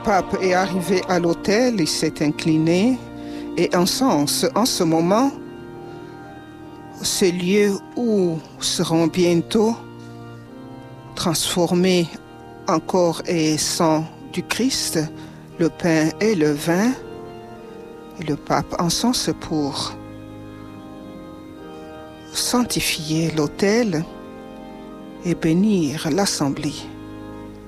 pape est arrivé à l'autel, il s'est incliné et en ce moment, ces lieux où seront bientôt transformés en corps et sang du Christ, le pain et le vin, et le pape encense pour sanctifier l'autel et bénir l'assemblée.